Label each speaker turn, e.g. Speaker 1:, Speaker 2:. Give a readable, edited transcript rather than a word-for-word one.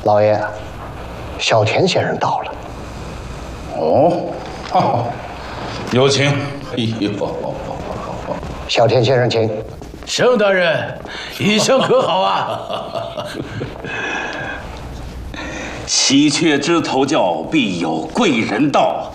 Speaker 1: 老爷，小田先生到了。
Speaker 2: 哦，有请。哎呦，
Speaker 1: 小田先生，请。
Speaker 3: 盛大人，医生可好啊？
Speaker 4: 喜鹊枝头叫，必有贵人到。